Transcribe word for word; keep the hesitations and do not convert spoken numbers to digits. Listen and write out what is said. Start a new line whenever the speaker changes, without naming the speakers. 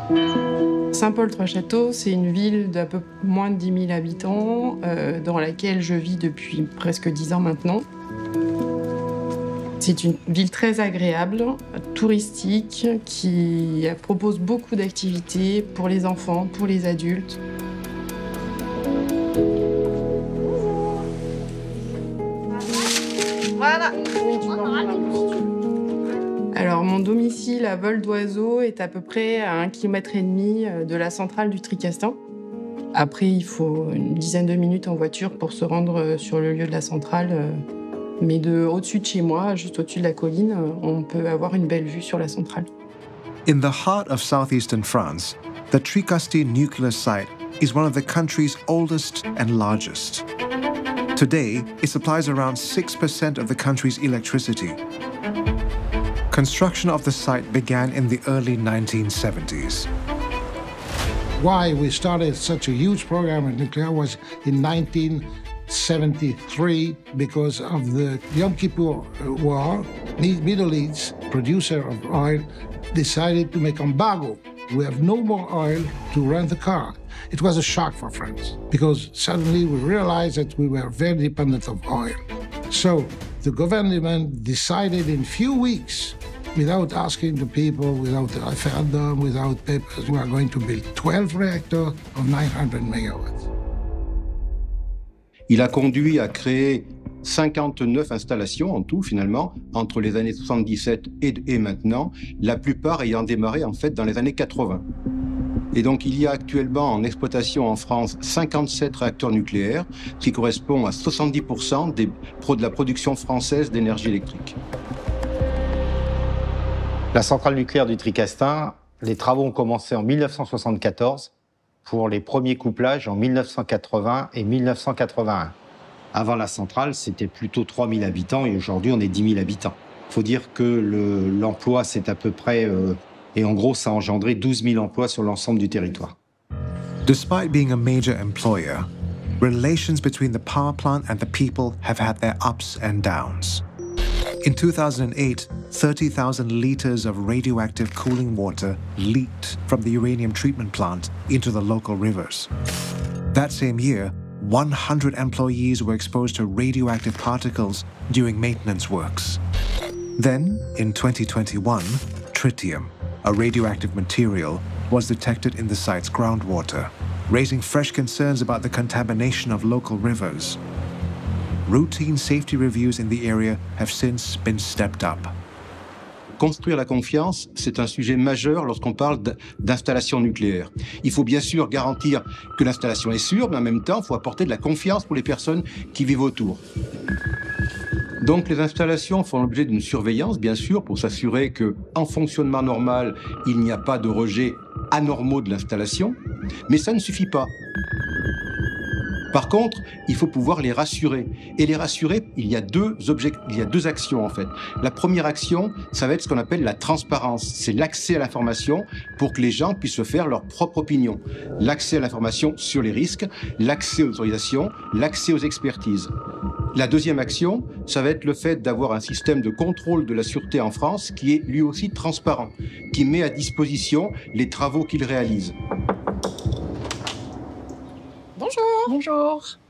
Saint-Paul-Trois-Châteaux, c'est une ville d'à peu moins de dix mille habitants euh, dans laquelle je vis depuis presque dix ans maintenant. C'est une ville très agréable, touristique, qui propose beaucoup d'activités pour les enfants, pour les adultes.
Voilà.
Alors, mon domicile à vol d'oiseau est à peu près à un kilomètre et demi de la centrale du Tricastin. Après, il faut une dizaine de minutes en voiture pour se rendre sur le lieu de la centrale. Mais de au-dessus de chez moi, juste au-dessus de la colline, on peut avoir une belle vue sur la centrale.
In the heart of southeastern France, the Tricastin nuclear site is one of the country's oldest and largest. Today, it supplies around six percent of the country's electricity. Construction of the site began in the early nineteen seventies.
Why we started such a huge program in nuclear was in nineteen seventy-three because of the Yom Kippur War. Middle East, producer of oil, decided to make embargo. We have no more oil to run the car. It was a shock for France because suddenly we realized that we were very dependent of oil. So the government decided in few weeks, without asking the people, without a referendum, without papers, we are going to build twelve reactors of nine hundred megawatts.
Il a conduit à créer cinquante-neuf installations en tout, finalement, entre les années soixante-dix-sept et, et maintenant, la plupart ayant démarré, en fait, dans les années quatre-vingts. Et donc, il y a actuellement en exploitation en France cinquante-sept réacteurs nucléaires, ce qui correspond à soixante-dix pour cent des, de la production française d'énergie électrique.
La centrale nucléaire du Tricastin, les travaux ont commencé en mille neuf cent soixante-quatorze pour les premiers couplages en mille neuf cent quatre-vingts et mille neuf cent quatre-vingt-un. Avant la centrale, c'était plutôt trois mille habitants et aujourd'hui, on est dix mille habitants. Il faut dire que le, l'emploi, c'est à peu près... Euh, et en gros, ça a engendré douze mille emplois sur l'ensemble du territoire.
Despite being a major employer, relations between the power plant and the people have had their ups and downs. In two thousand eight, thirty thousand liters of radioactive cooling water leaked from the uranium treatment plant into the local rivers. That same year, one hundred employees were exposed to radioactive particles during maintenance works. Then, in twenty twenty-one, tritium, a radioactive material, was detected in the site's groundwater, raising fresh concerns about the contamination of local rivers. Routine safety reviews in the area have since been stepped up.
Construire la confiance, c'est un sujet majeur lorsqu'on parle d'installation nucléaire. Il faut bien sûr garantir que l'installation est sûre, mais en même temps, il faut apporter de la confiance pour les personnes qui vivent autour. Donc les installations font l'objet d'une surveillance, bien sûr, pour s'assurer qu'en fonctionnement normal, il n'y a pas de rejets anormaux de l'installation, mais ça ne suffit pas. Par contre, il faut pouvoir les rassurer. Et les rassurer, il y a deux objectifs, il y a deux actions en fait. La première action, ça va être ce qu'on appelle la transparence. C'est l'accès à l'information pour que les gens puissent se faire leur propre opinion. L'accès à l'information sur les risques, l'accès aux autorisations, l'accès aux expertises. La deuxième action, ça va être le fait d'avoir un système de contrôle de la sûreté en France qui est lui aussi transparent, qui met à disposition les travaux qu'il réalise.
Bonjour.
Bonjour.